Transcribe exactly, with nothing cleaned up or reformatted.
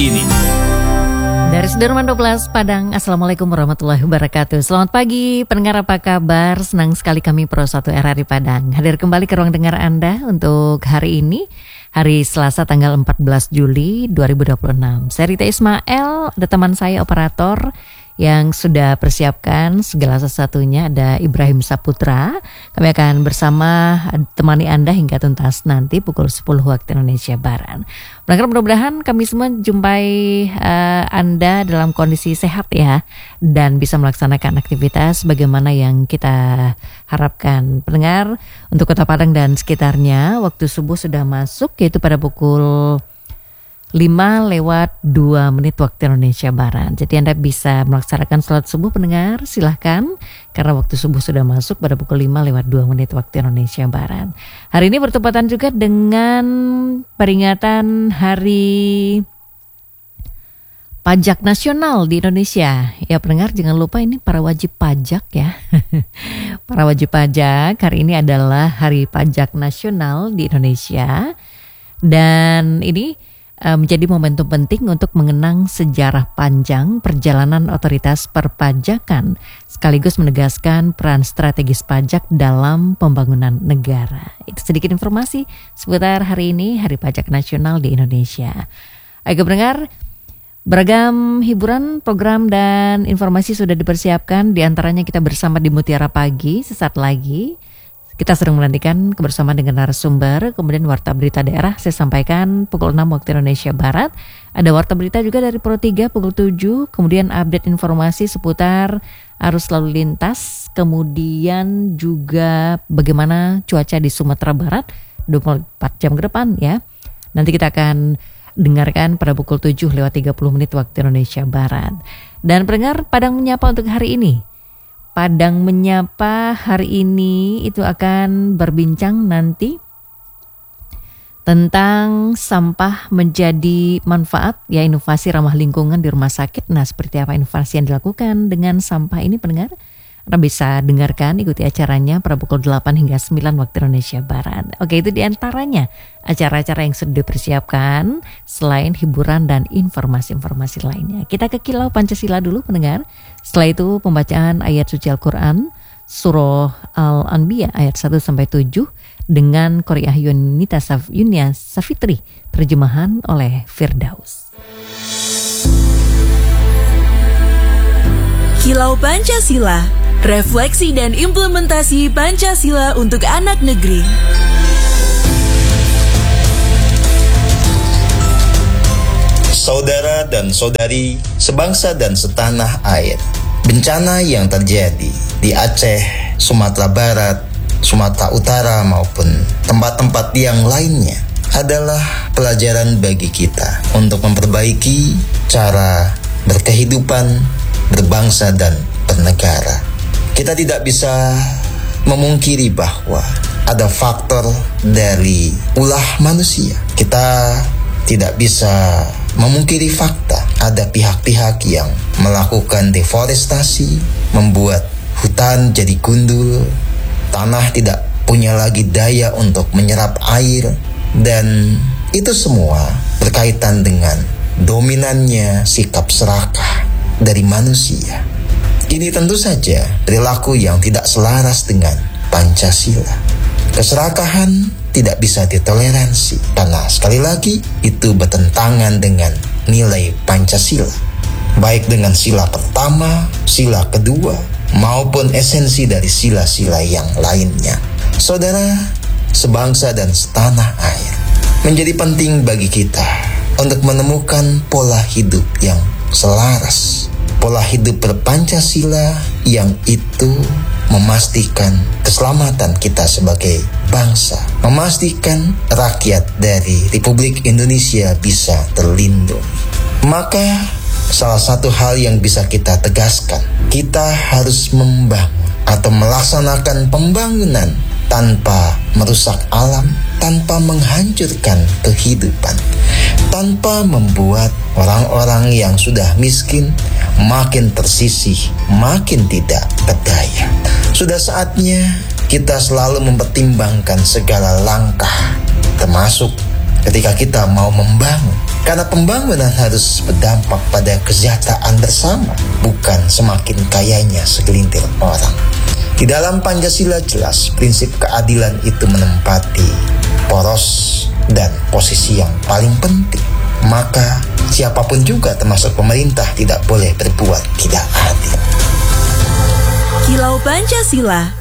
Ini. Dari Sudirman dua belas Padang, Assalamualaikum warahmatullahi wabarakatuh. Selamat pagi pendengar, apa kabar? Senang sekali kami Pro satu R R I Padang hadir kembali ke ruang dengar Anda untuk hari ini, hari Selasa tanggal empat belas Juli dua ribu dua puluh enam. Saya Rita Ismail, ada teman saya operator yang sudah persiapkan segala sesuatunya, ada Ibrahim Saputra. Kami akan bersama temani Anda hingga tuntas nanti pukul sepuluh waktu Indonesia Barat. Mudah-mudahan kami semua jumpai uh, Anda dalam kondisi sehat ya, dan bisa melaksanakan aktivitas bagaimana yang kita harapkan. Pendengar, untuk Kota Padang dan sekitarnya, waktu subuh sudah masuk, yaitu pada pukul lima lewat dua menit waktu Indonesia Barat. Jadi Anda bisa melaksanakan sholat subuh, pendengar, silahkan, karena waktu subuh sudah masuk pada pukul lima lewat dua menit waktu Indonesia Barat. Hari ini bertepatan juga dengan peringatan Hari Pajak Nasional di Indonesia. Ya pendengar, jangan lupa ini para wajib pajak ya. Para wajib pajak, hari ini adalah Hari Pajak Nasional di Indonesia. Dan ini menjadi momentum penting untuk mengenang sejarah panjang perjalanan otoritas perpajakan, sekaligus menegaskan peran strategis pajak dalam pembangunan negara. Itu sedikit informasi seputar hari ini, Hari Pajak Nasional di Indonesia. Ayo pendengar, beragam hiburan, program, dan informasi sudah dipersiapkan. Di antaranya kita bersama di Mutiara Pagi sesaat lagi. Kita sedang menantikan kebersamaan dengan narasumber, kemudian warta berita daerah saya sampaikan pukul enam waktu Indonesia Barat. Ada warta berita juga dari Pro tiga pukul tujuh, kemudian update informasi seputar arus lalu lintas, kemudian juga bagaimana cuaca di Sumatera Barat dua puluh empat jam ke depan ya. Nanti kita akan dengarkan pada pukul tujuh lewat tiga puluh menit waktu Indonesia Barat. Dan pendengar, Padang Menyapa untuk hari ini. Padang Menyapa hari ini itu akan berbincang nanti tentang sampah menjadi manfaat, ya, inovasi ramah lingkungan di rumah sakit. Nah, seperti apa inovasi yang dilakukan dengan sampah ini, pendengar? Anda bisa dengarkan, ikuti acaranya pada pukul delapan hingga sembilan waktu Indonesia Barat. Oke, itu diantaranya acara-acara yang sudah dipersiapkan selain hiburan dan informasi-informasi lainnya. Kita ke Kilau Pancasila dulu, pendengar. Setelah itu pembacaan ayat suci Al-Quran, Surah Al-Anbiya ayat satu sampai tujuh dengan Qori'ah Yunita Saf, Yunia Safitri, terjemahan oleh Firdaus. Kilau Pancasila, refleksi dan implementasi Pancasila untuk anak negeri. Saudara dan saudari, sebangsa dan setanah air, bencana yang terjadi di Aceh, Sumatera Barat, Sumatera Utara maupun tempat-tempat yang lainnya adalah pelajaran bagi kita untuk memperbaiki cara berkehidupan, berbangsa dan bernegara. Kita tidak bisa memungkiri bahwa ada faktor dari ulah manusia. Kita tidak bisa memungkiri fakta ada pihak-pihak yang melakukan deforestasi, membuat hutan jadi gundul, tanah tidak punya lagi daya untuk menyerap air, dan itu semua berkaitan dengan dominannya sikap serakah dari manusia. Ini tentu saja perilaku yang tidak selaras dengan Pancasila. Keserakahan tidak bisa ditoleransi karena sekali lagi itu bertentangan dengan nilai Pancasila, baik dengan sila pertama, sila kedua, maupun esensi dari sila-sila yang lainnya. Saudara, sebangsa dan setanah air, menjadi penting bagi kita untuk menemukan pola hidup yang selaras, pola hidup berpancasila yang itu memastikan keselamatan kita sebagai bangsa, memastikan rakyat dari Republik Indonesia bisa terlindung. Maka salah satu hal yang bisa kita tegaskan, kita harus membangun atau melaksanakan pembangunan tanpa merusak alam, tanpa menghancurkan kehidupan, tanpa membuat orang-orang yang sudah miskin makin tersisih, makin tidak berdaya. Sudah saatnya kita selalu mempertimbangkan segala langkah, termasuk ketika kita mau membangun, Karena pembangunan harus berdampak pada kesejahteraan bersama, bukan semakin kayanya segelintir orang. Di dalam Pancasila jelas prinsip keadilan itu menempati poros dan posisi yang paling penting. Maka siapapun juga termasuk pemerintah tidak boleh berbuat tidak adil. Kilau Pancasila